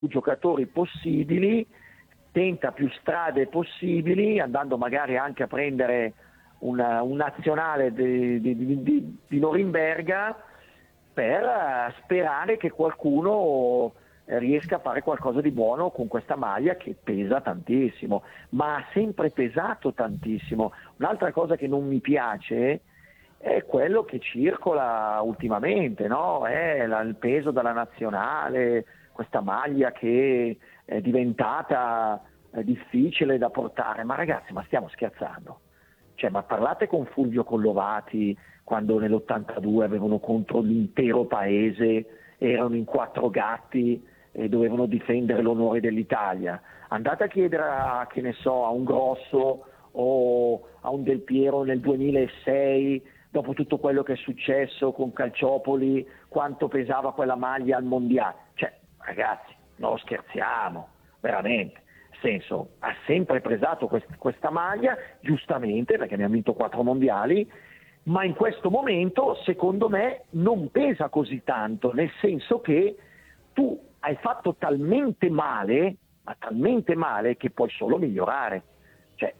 giocatori possibili, tenta più strade possibili, andando magari anche a prendere un nazionale di Norimberga per sperare che qualcuno riesca a fare qualcosa di buono con questa maglia che pesa tantissimo, ma ha sempre pesato tantissimo. Un'altra cosa che non mi piace è quello che circola ultimamente, no? È il peso della nazionale, questa maglia che è diventata difficile da portare. Ma ragazzi, ma stiamo scherzando? Cioè, ma parlate con Fulvio Collovati quando nell'82 avevano contro l'intero paese, erano in 4 gatti e dovevano difendere l'onore dell'Italia. Andate a chiedere a, che ne so, a un Grosso o a un Del Piero nel 2006, dopo tutto quello che è successo con Calciopoli, quanto pesava quella maglia al mondiale. Cioè, ragazzi, non scherziamo, veramente. Nel senso, ha sempre pesato questa maglia, giustamente, perché ne ha vinto 4 mondiali, ma in questo momento, secondo me, non pesa così tanto, nel senso che tu hai fatto talmente male, ma talmente male, che puoi solo migliorare. Cioè,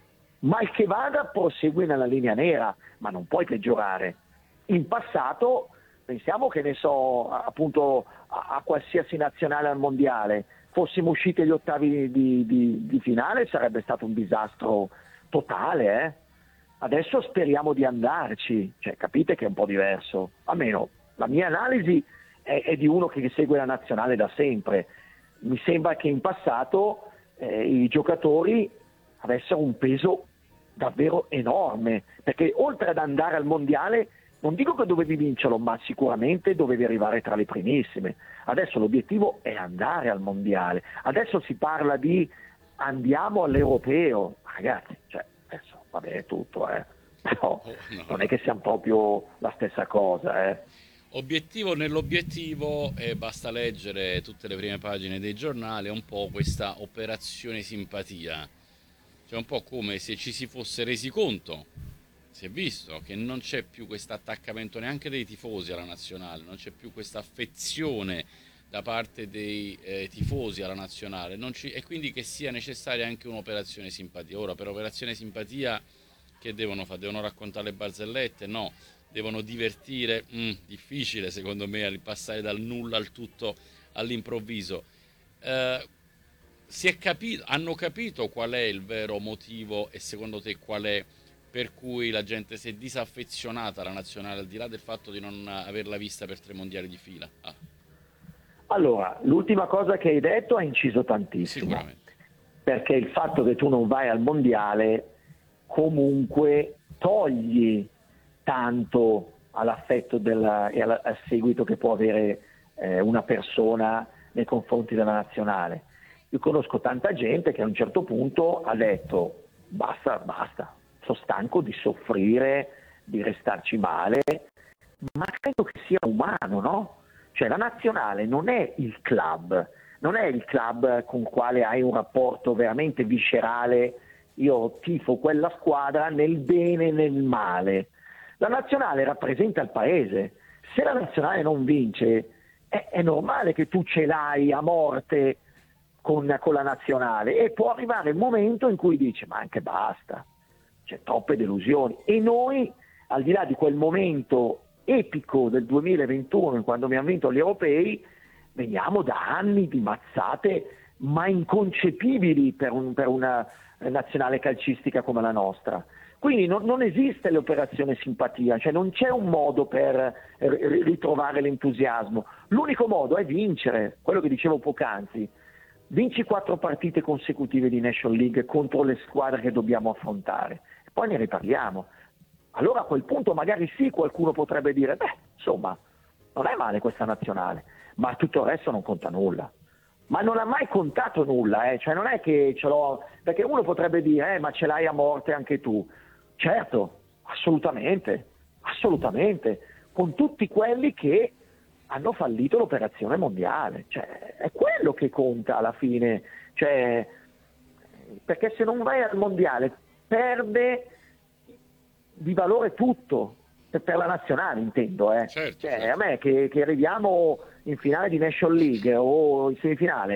mal che vada, prosegui nella linea nera, ma non puoi peggiorare. In passato, pensiamo che ne so, appunto, a qualsiasi nazionale al mondiale, fossimo usciti agli ottavi di finale, sarebbe stato un disastro totale, eh? Adesso speriamo di andarci, cioè, capite che è un po' diverso. Almeno la mia analisi è di uno che segue la nazionale da sempre. Mi sembra che in passato i giocatori avessero un peso davvero enorme, perché oltre ad andare al mondiale, non dico che dovevi vincerlo, ma sicuramente dovevi arrivare tra le primissime. Adesso l'obiettivo è andare al mondiale. Adesso si parla di andiamo all'europeo. Ragazzi, cioè, adesso va bene tutto, però non è che siamo proprio la stessa cosa, Obiettivo nell'obiettivo, e basta leggere tutte le prime pagine dei giornali, è un po' questa operazione simpatia. Cioè un po' come se ci si fosse resi conto, si è visto che non c'è più questo attaccamento neanche dei tifosi alla nazionale, non c'è più questa affezione da parte dei tifosi alla nazionale, e quindi che sia necessaria anche un'operazione simpatia. Ora, per operazione simpatia che devono fare? Devono raccontare le barzellette? No. Devono divertire? Difficile secondo me passare dal nulla al tutto all'improvviso. Hanno capito qual è il vero motivo, e secondo te qual è, per cui la gente si è disaffezionata alla nazionale, al di là del fatto di non averla vista per 3 mondiali di fila? Allora, l'ultima cosa che hai detto ha inciso tantissimo, Sicuramente. perché il fatto che tu non vai al mondiale comunque togli tanto all'affetto e al seguito che può avere una persona nei confronti della nazionale. Io conosco tanta gente che a un certo punto ha detto basta, sono stanco di soffrire, di restarci male, ma credo che sia umano, no? Cioè la nazionale non è il club, non è il club con il quale hai un rapporto veramente viscerale, io tifo quella squadra nel bene e nel male. La nazionale rappresenta il paese, se la nazionale non vince è normale che tu ce l'hai a morte con la nazionale, e può arrivare il momento in cui dici ma anche basta, c'è troppe delusioni, e noi al di là di quel momento epico del 2021 quando abbiamo vinto gli europei veniamo da anni di mazzate ma inconcepibili per una nazionale calcistica come la nostra. Quindi non esiste l'operazione simpatia, cioè non c'è un modo per ritrovare l'entusiasmo. L'unico modo è vincere, quello che dicevo poc'anzi. Vinci 4 partite consecutive di National League contro le squadre che dobbiamo affrontare, e poi ne riparliamo. Allora a quel punto magari sì, qualcuno potrebbe dire, insomma, non è male questa nazionale, ma tutto il resto non conta nulla. Ma non ha mai contato nulla, cioè non è che ce l'ho, perché uno potrebbe dire, ma ce l'hai a morte anche tu. Certo, assolutamente, con tutti quelli che hanno fallito l'operazione mondiale, cioè è quello che conta alla fine, cioè, perché se non vai al mondiale perde di valore tutto, per la nazionale intendo, Certo, Cioè, certo. a me che arriviamo in finale di National League o in semifinale